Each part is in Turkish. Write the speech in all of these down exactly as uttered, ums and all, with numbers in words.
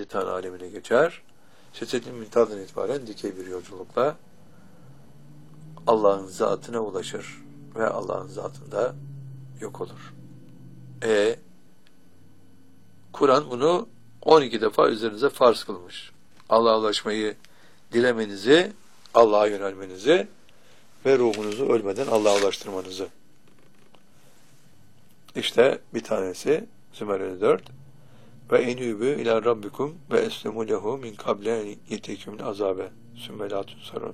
şeytan alemine geçer. Şeceretin müntahadan itibaren dikey bir yolculukla Allah'ın zatına ulaşır ve Allah'ın zatında yok olur. E Kur'an bunu on iki defa üzerinize farz kılmış. Allah'a ulaşmayı dilemenizi, Allah'a yönelmenizi ve ruhunuzu ölmeden Allah'a ulaştırmanızı. İşte bir tanesi Zümer dört ve enübü ila rabbikum ve eslemu lehu min kable yetekümün azabe sümmelatun sarun.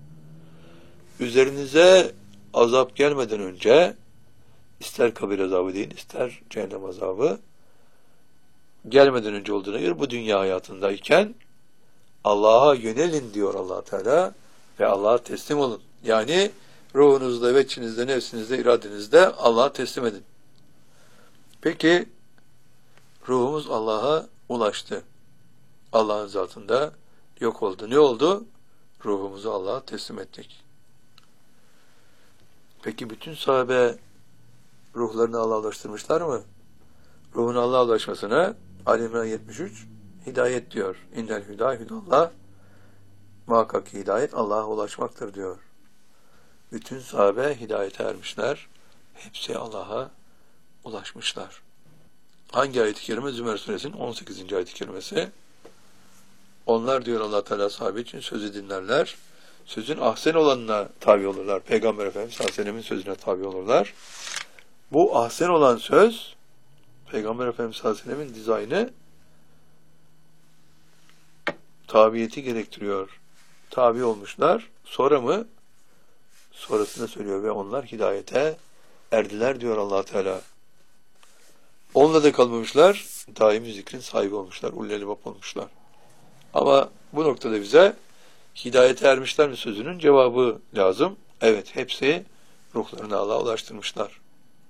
Üzerinize azap gelmeden önce ister kabir azabı değil, ister cehennem azabı gelmeden önce olduğuna göre bu dünya hayatındayken Allah'a yönelin diyor Allah Teala ve Allah'a teslim olun. Yani ruhunuzda, veçinizde, nefsinizde, iradenizde Allah'a teslim edin. Peki ruhumuz Allah'a ulaştı. Allah'ın zatında yok oldu. Ne oldu? Ruhumuzu Allah'a teslim ettik. Peki bütün sahabe ruhlarını Allah'a ulaştırmışlar mı? Ruhun Allah'a ulaşmasına Ali İmran yetmiş üç hidayet diyor. İnnel hüda hüdallah, muhakkak ki hidayet Allah'a ulaşmaktır diyor. Bütün sahabe hidayete ermişler. Hepsi Allah'a ulaşmışlar. Hangi ayet-i kerime? Zümer suresinin on sekizinci ayet-i kerimesi. Onlar diyor Allah Teala sahabe için sözü dinlerler. Sözün ahsen olanına tabi olurlar. Peygamber Efendimiz sallallahu aleyhi ve sellem'in sözüne tabi olurlar. Bu ahsen olan söz Peygamber Efendimiz sallallahu aleyhi ve sellem'in dizaynı tabiyeti gerektiriyor. Tabi olmuşlar. Sonra mı? Sonrasında söylüyor ve onlar hidayete erdiler diyor Allah Teala. Onunla da kalmamışlar. Daimi zikrin sahibi olmuşlar. Ullel bab olmuşlar. Ama bu noktada bize hidayete ermişler mi sözünün cevabı lazım. Evet, hepsi ruhlarını Allah'a ulaştırmışlar.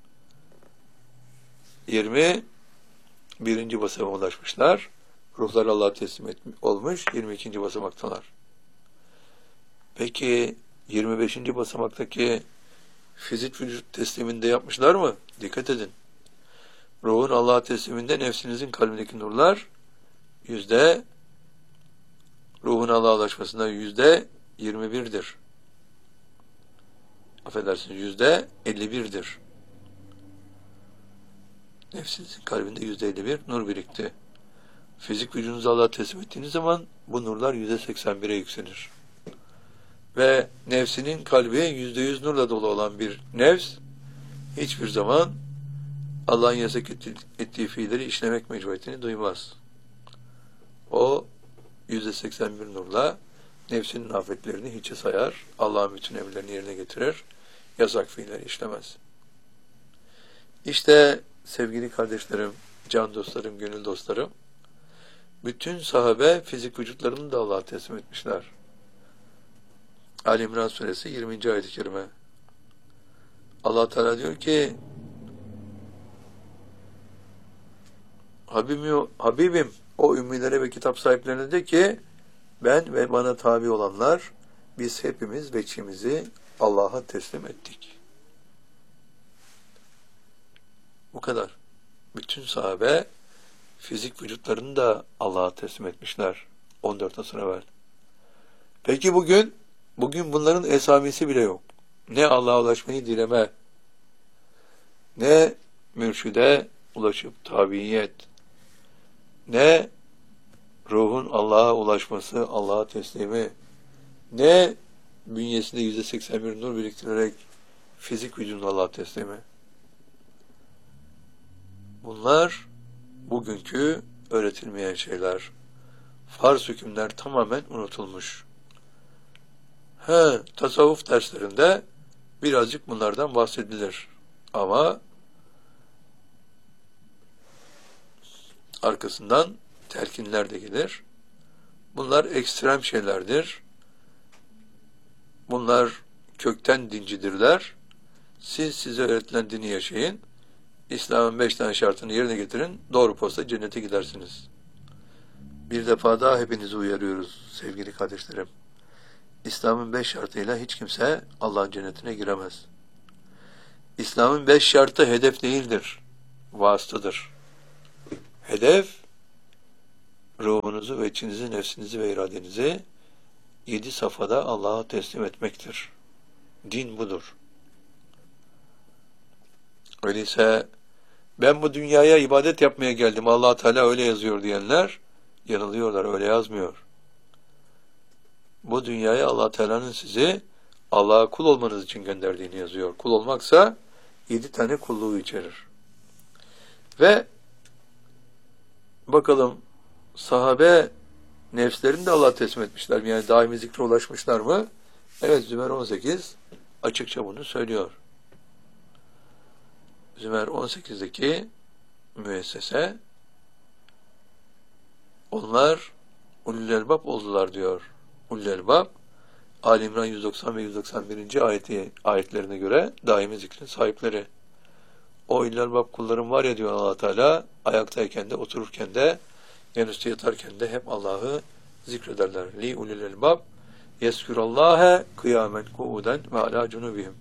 yirmi birinci basamağa ulaşmışlar. Ruhlar Allah'a teslim etmiş, olmuş. yirmi ikinci basamaktalar. Peki yirmi beşinci basamaktaki fizik vücut tesliminde yapmışlar mı? Dikkat edin. Ruhun Allah'a tesliminde nefsinizin kalbindeki nurlar yüzde ruhun Allah'a ulaşmasında yüzde yirmi birdir. Affedersiniz, yüzde elli birdir. Nefsinizin kalbinde yüzde elli bir nur birikti. Fizik vücudunuzu Allah'a teslim ettiğiniz zaman bu nurlar yüzde seksen bire yükselir. Ve nefsinin kalbi yüzde yüz nurla dolu olan bir nefs hiçbir zaman Allah'ın yasak ettiği fiilleri işlemek mecburiyetini duymaz. O yüzde seksen bir nurla nefsinin afetlerini hiçe sayar, Allah'ın bütün emirlerini yerine getirir, yasak fiilleri işlemez. İşte sevgili kardeşlerim, can dostlarım, gönül dostlarım, bütün sahabe fizik vücutlarını da Allah'a teslim etmişler. Ali İmran suresi yirminci ayet-i kerime. Allah Teala diyor ki Habibim, Habibim o ümmilere ve kitap sahiplerine de ki ben ve bana tabi olanlar biz hepimiz veçimizi Allah'a teslim ettik. Bu kadar. Bütün sahabe fizik vücutlarını da Allah'a teslim etmişler. on dört asır evvel. Peki bugün bugün bunların esamesi bile yok. Ne Allah'a ulaşmayı dileme, ne mürşide ulaşıp tabiyet, ne ruhun Allah'a ulaşması, Allah'a teslimi, ne bünyesinde yüzde seksen bir nur biriktirerek fizik vücudun Allah'a teslimi. Bunlar bugünkü öğretilmeyen şeyler. Farz hükümler tamamen unutulmuş. He, tasavvuf derslerinde birazcık bunlardan bahsedilir. Ama arkasından telkinler de gelir. Bunlar ekstrem şeylerdir. Bunlar kökten dincidirler. Siz size öğretilen dini yaşayın. İslam'ın beş tane şartını yerine getirin. Doğru posta cennete gidersiniz. Bir defa daha hepinizi uyarıyoruz sevgili kardeşlerim. İslam'ın beş şartıyla hiç kimse Allah'ın cennetine giremez. İslam'ın beş şartı hedef değildir. Vasıtadır. Hedef ruhunuz ruhunuzu ve içinizi, nefsinizi ve iradenizi yedi safhada Allah'a teslim etmektir. Din budur. Öyleyse ben bu dünyaya ibadet yapmaya geldim, Allah Teala öyle yazıyor diyenler yanılıyorlar, öyle yazmıyor. Bu dünyaya Allah Teala'nın sizi Allah'a kul olmanız için gönderdiğini yazıyor. Kul olmaksa yedi tane kulluğu içerir. Ve bakalım sahabe nefslerini de Allah'a teslim etmişler mi? Yani daimi zikre ulaşmışlar mı? Evet, Zümer on sekiz açıkça bunu söylüyor. Zümer on sekizdeki müessese onlar ulul elbab oldular diyor. Ulul elbab Ali İmran yüz doksan ve yüz doksan birinci ayeti ayetlerine göre daimi zikrin sahipleri. O ulul elbab kullarım var ya diyor Allah Teala, ayaktayken de otururken de yanüstü yatarken de hep Allah'ı zikrederler. Li ulul elbab yeskurallaha kıyamen kuuden ve ala cunubihim.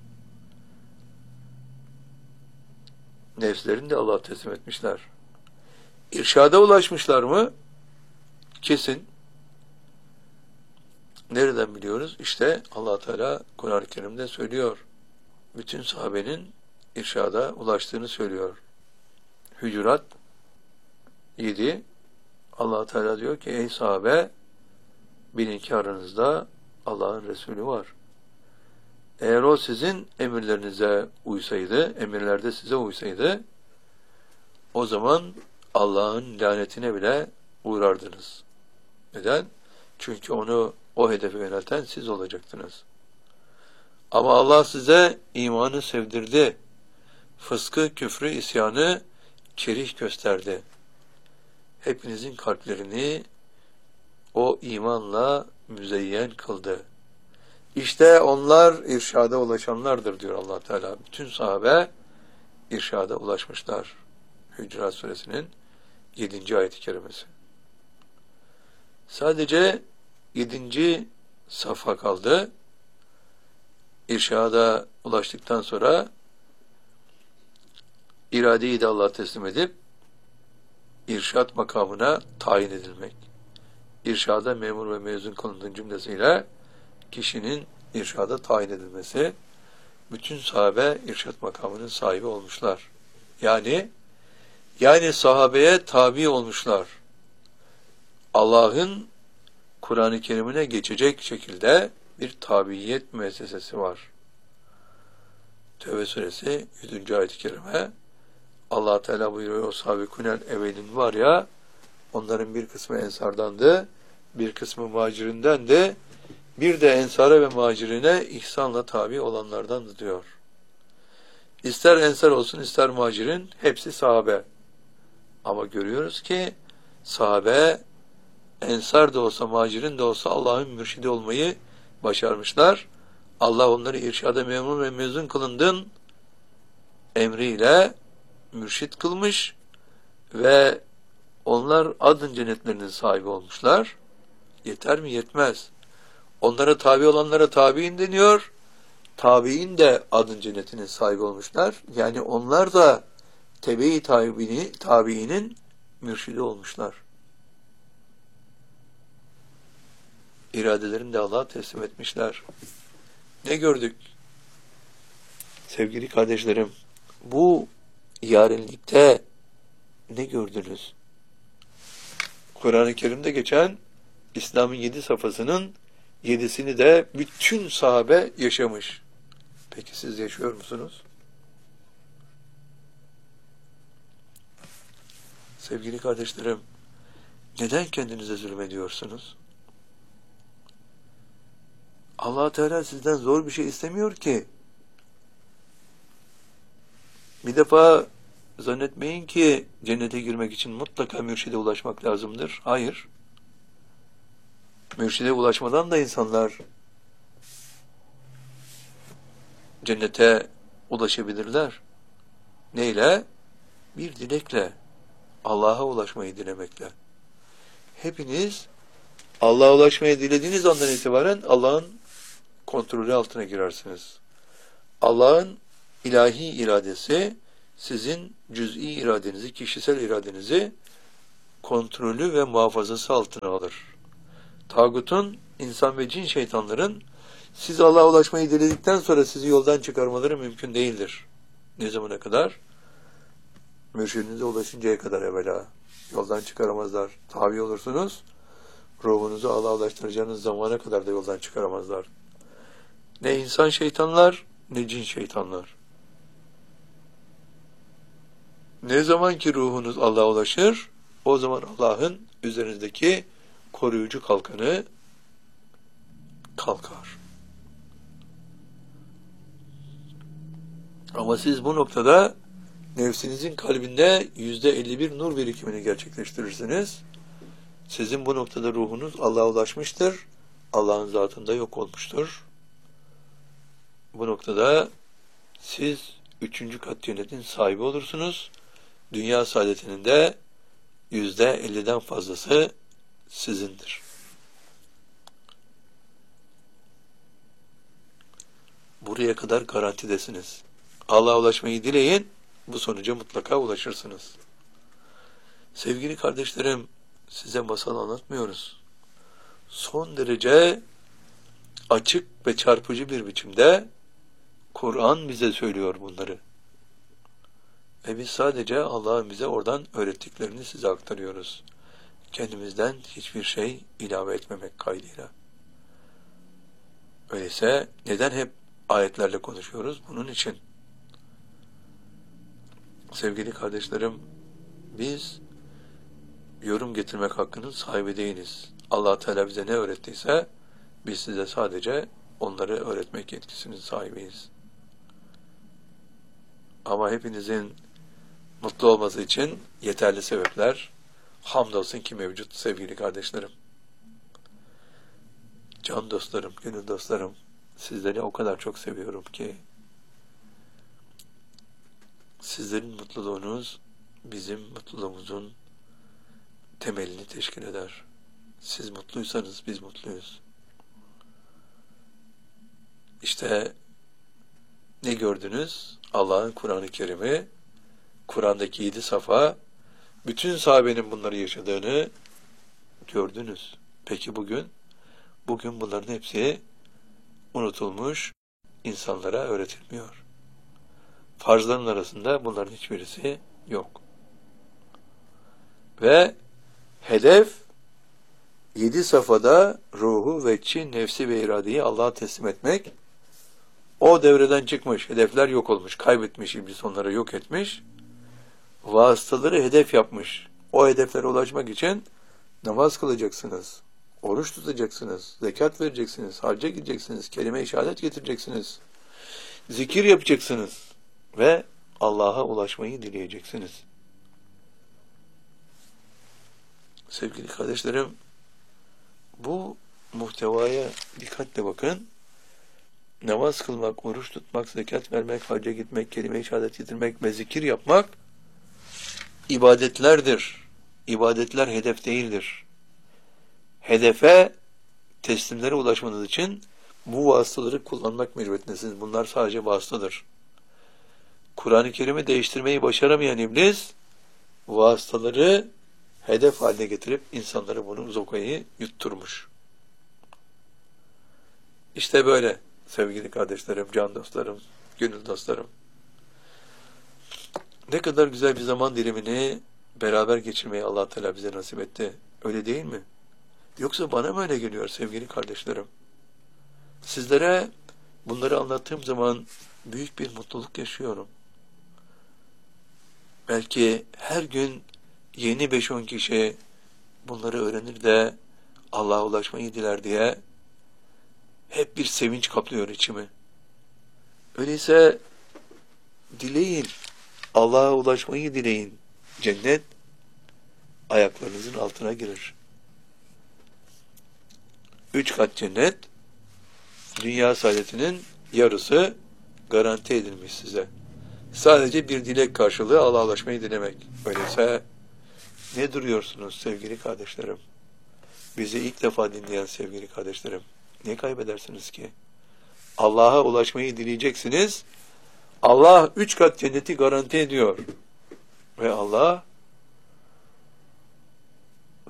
Nefslerini de Allah'a teslim etmişler. İrşada ulaşmışlar mı? Kesin. Nereden biliyoruz? İşte Allah Teala Kur'an-ı Kerim'de söylüyor. Bütün sahabenin irşada ulaştığını söylüyor. Hücurat yedi. Allah Teala diyor ki ey sahabe, bilin ki aranızda Allah'ın Resulü var. Eğer o sizin emirlerinize uysaydı, emirlerde size uysaydı, o zaman Allah'ın lanetine bile uğrardınız. Neden? Çünkü onu o hedefe yönelten siz olacaktınız. Ama Allah size imanı sevdirdi. Fıskı, küfrü, isyanı kerih gösterdi. Hepinizin kalplerini o imanla müzeyyen kıldı. İşte onlar irşada ulaşanlardır diyor Allah Teala. Bütün sahabe irşada ulaşmışlar. Hücurat Suresinin yedinci ayet-i kerimesi. Sadece yedinci safha kaldı. İrşada ulaştıktan sonra iradeyi de Allah'a teslim edip irşat makamına tayin edilmek. İrşada memur ve mezun kılındığın cümlesiyle kişinin irşada tayin edilmesi. Bütün sahabe irşat makamının sahibi olmuşlar. Yani yani sahabeye tabi olmuşlar. Allah'ın Kur'an-ı Kerim'ine geçecek şekilde bir tabiyet müessesesi var. Tevbe suresi yüzüncü ayet-i kerime Allah Teala buyuruyor, o sabikunel evvelin var ya, onların bir kısmı ensardandı, bir kısmı muhacirindendi, bir de ensara ve muhacirine ihsanla tabi olanlardandı diyor. İster ensar olsun ister muhacirin hepsi sahabe. Ama görüyoruz ki sahabe ensar da olsa muhacirin de olsa Allah'ın mürşidi olmayı başarmışlar. Allah onları irşada memnun ve mezun kılındın emriyle mürşit kılmış ve onlar adın cennetlerinin sahibi olmuşlar. Yeter mi? Yetmez. Onlara tabi olanlara tabiin deniyor. Tabiin de adın cennetinin sahibi olmuşlar. Yani onlar da tebe-i tabiini, tabiinin mürşidi olmuşlar. İradelerini de Allah'a teslim etmişler. Ne gördük? Sevgili kardeşlerim, bu yarenlikte ne gördünüz? Kur'an-ı Kerim'de geçen İslam'ın yedi safhasının yedisini de bütün sahabe yaşamış. Peki siz yaşıyor musunuz? Sevgili kardeşlerim, neden kendinize zulmediyorsunuz? Allah Teala sizden zor bir şey istemiyor ki. Bir defa zannetmeyin ki cennete girmek için mutlaka mürşide ulaşmak lazımdır. Hayır. Mürşide ulaşmadan da insanlar cennete ulaşabilirler. Neyle? Bir dilekle. Allah'a ulaşmayı dilemekle. Hepiniz Allah'a ulaşmayı dilediğiniz andan itibaren Allah'ın kontrolü altına girersiniz. Allah'ın ilahi iradesi sizin cüz'i iradenizi, kişisel iradenizi kontrolü ve muhafazası altına alır. Tağutun, insan ve cin şeytanların siz Allah'a ulaşmayı diledikten sonra sizi yoldan çıkarmaları mümkün değildir. Ne zamana kadar? Mürşidinize ulaşıncaya kadar evvela. Yoldan çıkaramazlar. Tabi olursunuz. Ruhunuzu Allah'a ulaştıracağınız zamana kadar da yoldan çıkaramazlar. Ne insan şeytanlar, ne cin şeytanlar. Ne zaman ki ruhunuz Allah'a ulaşır, o zaman Allah'ın üzerinizdeki koruyucu kalkanı kalkar. Ama siz bu noktada nefsinizin kalbinde yüzde elli bir nur birikimini gerçekleştirirsiniz. Sizin bu noktada ruhunuz Allah'a ulaşmıştır. Allah'ın zatında yok olmuştur. Bu noktada siz üçüncü kat cennetin sahibi olursunuz. Dünya saadetinin de yüzde elliden fazlası sizindir. Buraya kadar garantidesiniz. Allah'a ulaşmayı dileyin, bu sonuca mutlaka ulaşırsınız. Sevgili kardeşlerim, size masal anlatmıyoruz. Son derece açık ve çarpıcı bir biçimde Kur'an bize söylüyor bunları. Ve biz sadece Allah'ın bize oradan öğrettiklerini size aktarıyoruz. Kendimizden hiçbir şey ilave etmemek kaydıyla. Öyleyse neden hep ayetlerle konuşuyoruz? Bunun için. Sevgili kardeşlerim, biz yorum getirmek hakkının sahibi değiliz. Allah Teala bize ne öğrettiyse biz size sadece onları öğretmek yetkisinin sahibiyiz. Ama hepinizin mutlu olması için yeterli sebepler hamdolsun ki mevcut sevgili kardeşlerim. Can dostlarım, gönül dostlarım, sizleri o kadar çok seviyorum ki sizlerin mutluluğunuz bizim mutluluğumuzun temelini teşkil eder. Siz mutluysanız biz mutluyuz. İşte ne gördünüz? Allah'ın Kur'an-ı Kerim'i, Kur'an'daki yedi safa, bütün sahabenin bunları yaşadığını gördünüz. Peki bugün? Bugün bunların hepsi unutulmuş, insanlara öğretilmiyor. Farzların arasında bunların hiçbirisi yok. Ve hedef yedi safhada ruhu ve çin, nefsi ve iradeyi Allah'a teslim etmek. O devreden çıkmış, hedefler yok olmuş, kaybetmiş, iblis onları yok etmiş. Vasıtaları hedef yapmış. O hedeflere ulaşmak için namaz kılacaksınız, oruç tutacaksınız, zekat vereceksiniz, hacca gideceksiniz, kelime-i şehadet getireceksiniz, zikir yapacaksınız ve Allah'a ulaşmayı dileyeceksiniz. Sevgili kardeşlerim, bu muhtevaya dikkatle bakın. Namaz kılmak, oruç tutmak, zekat vermek, hacca gitmek, kelime-i şehadet getirmek ve zikir yapmak ibadetlerdir. İbadetler hedef değildir. Hedefe, teslimlere ulaşmanız için bu vasıtaları kullanmak mecburiyetindesiniz. Bunlar sadece vasıtadır. Kur'an-ı Kerim'i değiştirmeyi başaramayan iblis, vasıtaları hedef haline getirip insanları bunu zokayı yutturmuş. İşte böyle sevgili kardeşlerim, can dostlarım, gönül dostlarım. Ne kadar güzel bir zaman dilimini beraber geçirmeyi Allah Teala bize nasip etti. Öyle değil mi? Yoksa bana mı öyle geliyor sevgili kardeşlerim? Sizlere bunları anlattığım zaman büyük bir mutluluk yaşıyorum. Belki her gün yeni beş on kişi bunları öğrenir de Allah'a ulaşmayı diler diye hep bir sevinç kaplıyor içimi. Öyleyse dileyin, Allah'a ulaşmayı dileyin. Cennet ayaklarınızın altına girer. Üç kat cennet, dünya saadetinin yarısı garanti edilmiş size. Sadece bir dilek karşılığı Allah'a ulaşmayı dilemek. Öyleyse ne duruyorsunuz sevgili kardeşlerim? Bizi ilk defa dinleyen sevgili kardeşlerim, ne kaybedersiniz ki? Allah'a ulaşmayı dileyeceksiniz. Allah üç kat cenneti garanti ediyor. Ve Allah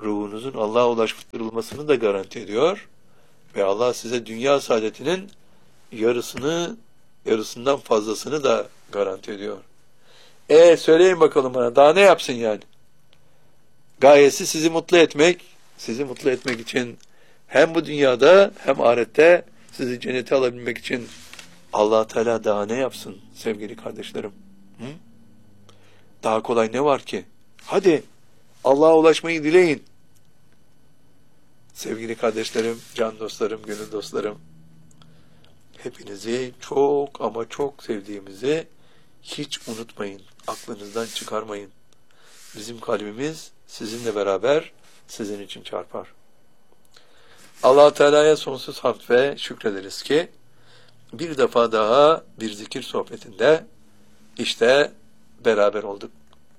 ruhunuzun Allah'a ulaştırılmasını da garanti ediyor. Ve Allah size dünya saadetinin yarısını, yarısından fazlasını da garanti ediyor. E söyleyin bakalım bana, daha ne yapsın yani? Gayesi sizi mutlu etmek, sizi mutlu etmek için hem bu dünyada hem ahirette sizi cennete alabilmek için Allah Teala daha ne yapsın sevgili kardeşlerim? Hı? Daha kolay ne var ki? Hadi Allah'a ulaşmayı dileyin. Sevgili kardeşlerim, can dostlarım, gönül dostlarım, hepinizi çok ama çok sevdiğimizi hiç unutmayın, aklınızdan çıkarmayın. Bizim kalbimiz sizinle beraber sizin için çarpar. Allah Teala'ya sonsuz hamd ve şükrederiz ki bir defa daha bir zikir sohbetinde işte beraber olduk.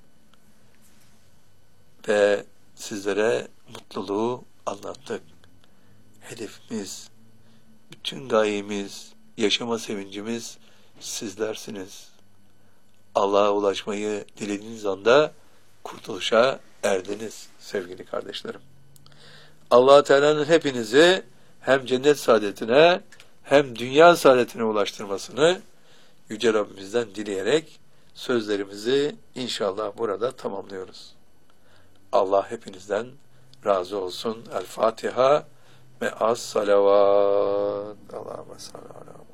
Ve sizlere mutluluğu anlattık. Hedefimiz, bütün gayemiz, yaşama sevincimiz sizlersiniz. Allah'a ulaşmayı dilediğiniz anda kurtuluşa erdiniz sevgili kardeşlerim. Allah Teala'nın hepinizi hem cennet saadetine hem dünya saadetine ulaştırmasını Yüce Rabbimizden dileyerek sözlerimizi inşallah burada tamamlıyoruz. Allah hepinizden razı olsun. El Fatiha ve as salavat. Allahümme salli ala